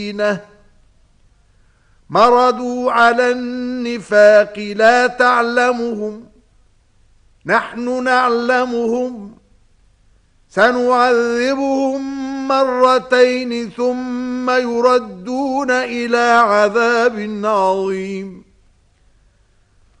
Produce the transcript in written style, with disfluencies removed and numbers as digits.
مردوا على النفاق لا تعلمهم نحن نعلمهم سنعذبهم مرتين ثم يردون إلى عذاب عظيم